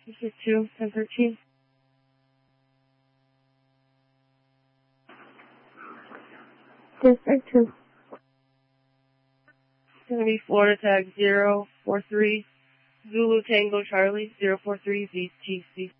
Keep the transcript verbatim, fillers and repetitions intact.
District two, ten thirteen. District two. It's going to be Florida tag zero four three, Zulu Tango Charlie, zero four three V T C.